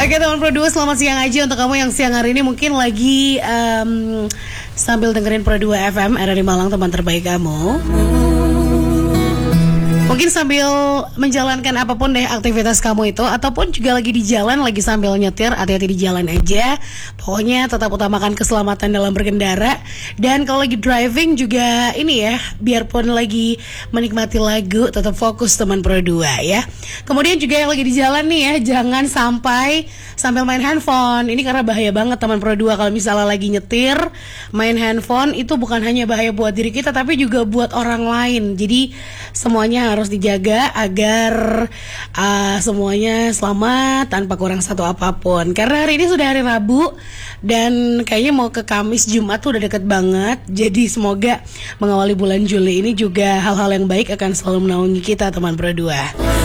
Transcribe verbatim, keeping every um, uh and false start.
Oke teman Pro dua, selamat siang aja untuk kamu yang siang hari ini mungkin lagi um, sambil dengerin Pro dua F M, R R I Malang, teman terbaik kamu. Mungkin sambil menjalankan apapun deh aktivitas kamu itu, ataupun juga lagi di jalan, lagi sambil nyetir, hati-hati di jalan aja. Pokoknya tetap utamakan keselamatan dalam berkendara. Dan kalau lagi driving juga ini ya, biarpun lagi menikmati lagu, tetap fokus teman Pro dua ya. Kemudian juga yang lagi di jalan nih ya, jangan sampai sambil main handphone. Ini karena bahaya banget teman Pro dua. Kalau misalnya lagi nyetir, main handphone itu bukan hanya bahaya buat diri kita, tapi juga buat orang lain. Jadi semuanya harus dijaga agar uh, semuanya selamat tanpa kurang satu apapun. Karena hari ini sudah hari Rabu dan kayaknya mau ke Kamis, Jumat tuh udah deket banget. Jadi semoga mengawali bulan Juli ini juga hal-hal yang baik akan selalu menaungi kita teman Pro dua.